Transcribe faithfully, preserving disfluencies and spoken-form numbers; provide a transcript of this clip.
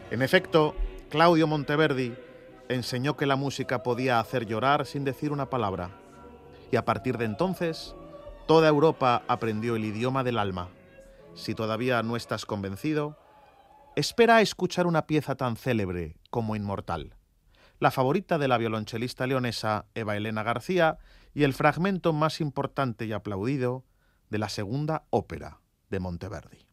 En efecto, Claudio Monteverdi enseñó que la música podía hacer llorar sin decir una palabra. Y a partir de entonces, toda Europa aprendió el idioma del alma. Si todavía no estás convencido, espera a escuchar una pieza tan célebre como inmortal, la favorita de la violonchelista leonesa Eva Elena García y el fragmento más importante y aplaudido de la segunda ópera de Monteverdi.